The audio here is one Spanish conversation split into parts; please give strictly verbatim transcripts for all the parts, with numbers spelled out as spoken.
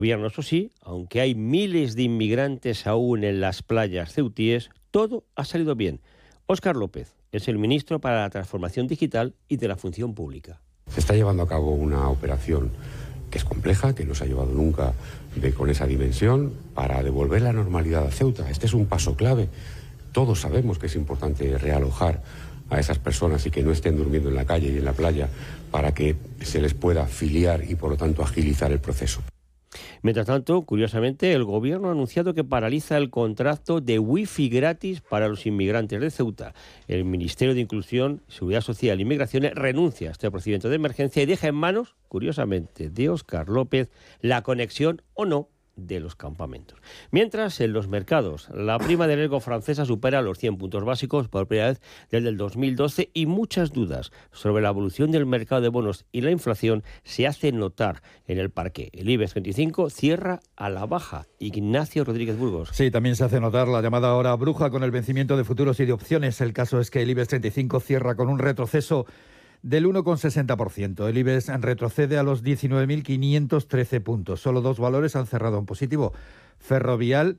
Gobierno, eso sí, aunque hay miles de inmigrantes aún en las playas ceutíes, todo ha salido bien. Óscar López es el ministro para la Transformación Digital y de la Función Pública. Se está llevando a cabo una operación que es compleja, que no se ha llevado nunca de, con esa dimensión, para devolver la normalidad a Ceuta. Este es un paso clave. Todos sabemos que es importante realojar a esas personas y que no estén durmiendo en la calle y en la playa para que se les pueda filiar y, por lo tanto, agilizar el proceso. Mientras tanto, curiosamente, el Gobierno ha anunciado que paraliza el contrato de wifi gratis para los inmigrantes de Ceuta. El Ministerio de Inclusión, Seguridad Social y Migraciones renuncia a este procedimiento de emergencia y deja en manos, curiosamente, de Óscar López la conexión o no de los campamentos. Mientras, en los mercados, la prima de riesgo francesa supera los cien puntos básicos por primera vez desde el dos mil doce y muchas dudas sobre la evolución del mercado de bonos y la inflación se hacen notar en el parque. El IBEX treinta y cinco cierra a la baja. Ignacio Rodríguez Burgos. Sí, también se hace notar la llamada hora bruja con el vencimiento de futuros y de opciones. El caso es que el IBEX treinta y cinco cierra con un retroceso del uno coma sesenta por ciento. El IBEX retrocede a los diecinueve mil quinientos trece puntos. Solo dos valores han cerrado en positivo: Ferrovial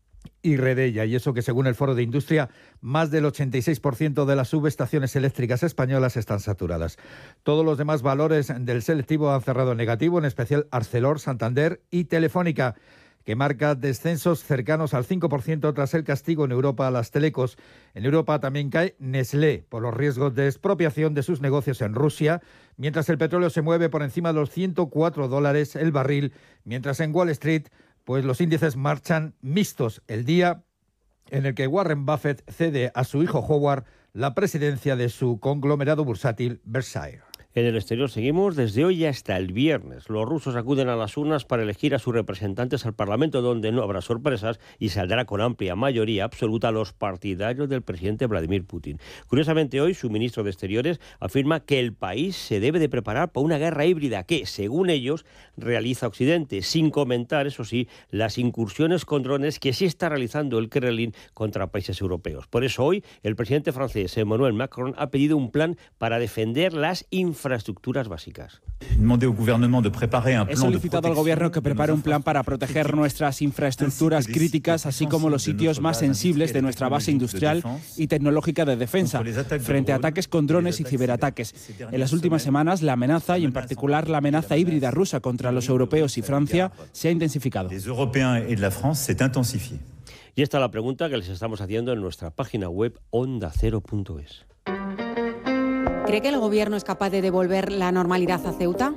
y Redella. Y eso que, según el Foro de Industria, más del ochenta y seis por ciento de las subestaciones eléctricas españolas están saturadas. Todos los demás valores del selectivo han cerrado en negativo, en especial Arcelor, Santander y Telefónica, que marca descensos cercanos al cinco por ciento tras el castigo en Europa a las telecos. En Europa también cae Nestlé por los riesgos de expropiación de sus negocios en Rusia, mientras el petróleo se mueve por encima de los ciento cuatro dólares el barril, mientras en Wall Street pues los índices marchan mixtos el día en el que Warren Buffett cede a su hijo Howard la presidencia de su conglomerado bursátil Berkshire. En el exterior seguimos desde hoy hasta el viernes. Los rusos acuden a las urnas para elegir a sus representantes al Parlamento, donde no habrá sorpresas y saldrá con amplia mayoría absoluta a los partidarios del presidente Vladimir Putin. Curiosamente, hoy su ministro de Exteriores afirma que el país se debe de preparar para una guerra híbrida que, según ellos, realiza Occidente, sin comentar, eso sí, las incursiones con drones que sí está realizando el Kremlin contra países europeos. Por eso hoy el presidente francés Emmanuel Macron ha pedido un plan para defender las infraestructuras infraestructuras básicas. He solicitado al gobierno que prepare un plan para proteger nuestras infraestructuras críticas, así como los sitios más sensibles de nuestra base industrial y tecnológica de defensa, frente a ataques con drones y ciberataques. En las últimas semanas, la amenaza, y en particular la amenaza híbrida rusa contra los europeos y Francia, se ha intensificado. Y esta es la pregunta que les estamos haciendo en nuestra página web onda cero punto es. ¿Cree que el gobierno es capaz de devolver la normalidad a Ceuta?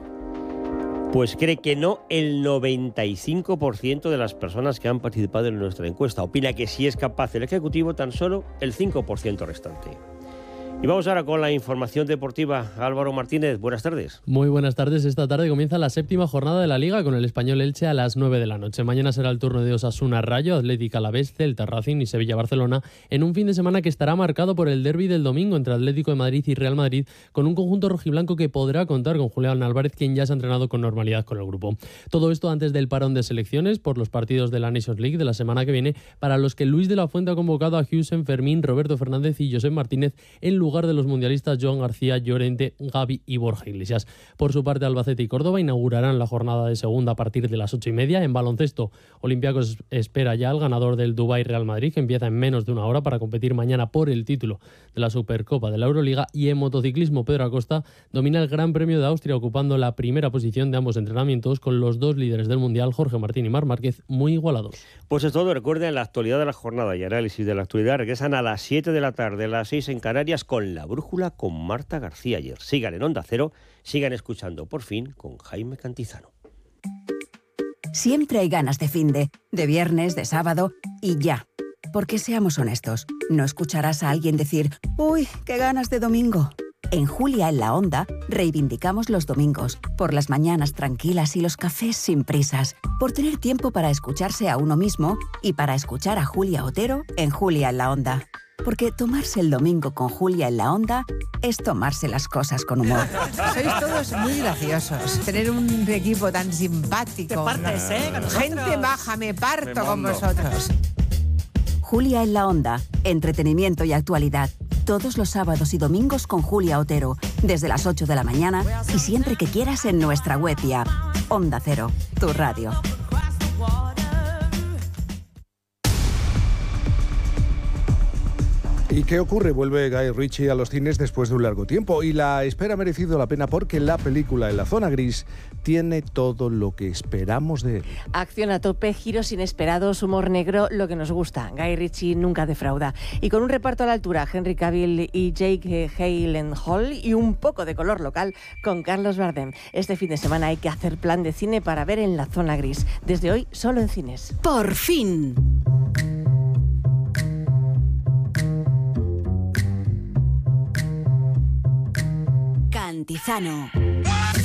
Pues cree que no el noventa y cinco por ciento de las personas que han participado en nuestra encuesta. Opina que sí es capaz el Ejecutivo, tan solo el cinco por ciento restante. Y vamos ahora con la información deportiva. Álvaro Martínez, buenas tardes. Muy buenas tardes. Esta tarde comienza la séptima jornada de la Liga con el Español Elche a las nueve de la noche. Mañana será el turno de Osasuna Rayo, Atlético Alavés, Celta Racing y Sevilla Barcelona, en un fin de semana que estará marcado por el derbi del domingo entre Atlético de Madrid y Real Madrid, con un conjunto rojiblanco que podrá contar con Julián Álvarez, quien ya se ha entrenado con normalidad con el grupo. Todo esto antes del parón de selecciones por los partidos de la Nations League de la semana que viene, para los que Luis de la Fuente ha convocado a Husen, Fermín, Roberto Fernández y José Martínez en lugar de los mundialistas Joan García, Llorente, Gavi y Borja Iglesias. Por su parte, Albacete y Córdoba inaugurarán la jornada de segunda a partir de las ocho y media. En baloncesto, Olympiacos espera ya al ganador del Dubái Real Madrid, que empieza en menos de una hora para competir mañana por el título de la Supercopa de la Euroliga. Y en motociclismo, Pedro Acosta domina el Gran Premio de Austria, ocupando la primera posición de ambos entrenamientos, con los dos líderes del Mundial, Jorge Martín y Marc Márquez, muy igualados. Pues es todo. Recuerden, la actualidad de la jornada y análisis de la actualidad regresan a las siete de la tarde, a las seis en Canarias, con La Brújula con Marta García Ayer. Sigan en Onda Cero, sigan escuchando Por Fin con Jaime Cantizano. Siempre hay ganas de finde, de viernes, de sábado y ya. Porque seamos honestos, no escucharás a alguien decir «Uy, qué ganas de domingo». En Julia en la Onda reivindicamos los domingos, por las mañanas tranquilas y los cafés sin prisas, por tener tiempo para escucharse a uno mismo y para escuchar a Julia Otero en Julia en la Onda. Porque tomarse el domingo con Julia en la Onda es tomarse las cosas con humor. Sois todos muy graciosos. Tener un equipo tan simpático. Te partes, ¿eh? Con Gente baja, me parto me con vosotros. Julia en la Onda, entretenimiento y actualidad. Todos los sábados y domingos con Julia Otero, desde las ocho de la mañana y siempre que quieras en nuestra web y app. Onda Cero, tu radio. ¿Y qué ocurre? Vuelve Guy Ritchie a los cines después de un largo tiempo y la espera ha merecido la pena porque la película En la zona gris tiene todo lo que esperamos de él. Acción a tope, giros inesperados, humor negro, lo que nos gusta. Guy Ritchie nunca defrauda. Y con un reparto a la altura, Henry Cavill y Jake Gyllenhaal y un poco de color local con Carlos Bardem. Este fin de semana hay que hacer plan de cine para ver En la zona gris. Desde hoy, solo en cines. Por fin. Cantizano.